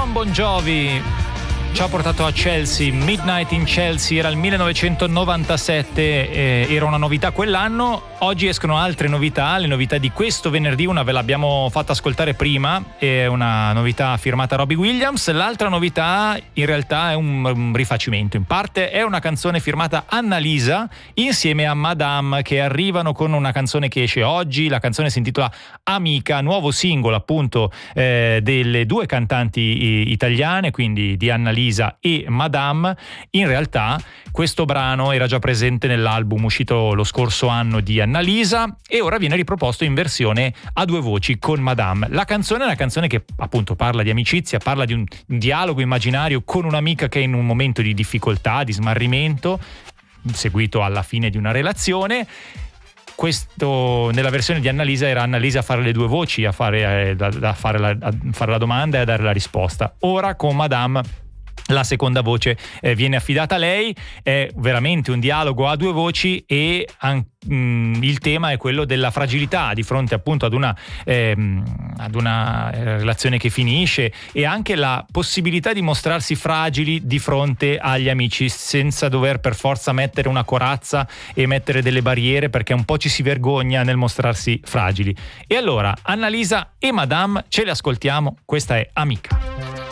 John Bon Jovi ci ha portato a Chelsea, Midnight in Chelsea, era il 1997, era una novità quell'anno. Oggi escono altre novità, le novità di questo venerdì, una ve l'abbiamo fatta ascoltare prima, è una novità firmata Robbie Williams, l'altra novità in realtà è un rifacimento, in parte è una canzone firmata Annalisa insieme a Madame, che arrivano con una canzone che esce oggi. La canzone si intitola Amica, nuovo singolo appunto delle due cantanti italiane, quindi di Annalisa e Madame. In realtà questo brano era già presente nell'album uscito lo scorso anno di Annalisa e ora viene riproposto in versione a due voci con Madame. La canzone è una canzone che appunto parla di amicizia, parla di un dialogo immaginario con un'amica che è in un momento di difficoltà, di smarrimento, seguito alla fine di una relazione. Questo nella versione di Annalisa era Annalisa a fare le due voci, a fare la domanda e a dare la risposta. Ora con Madame la seconda voce viene affidata a lei, è veramente un dialogo a due voci e il tema è quello della fragilità di fronte appunto ad una relazione che finisce, e anche la possibilità di mostrarsi fragili di fronte agli amici senza dover per forza mettere una corazza e mettere delle barriere, perché un po' ci si vergogna nel mostrarsi fragili. E allora Annalisa e Madame ce le ascoltiamo, questa è Amica.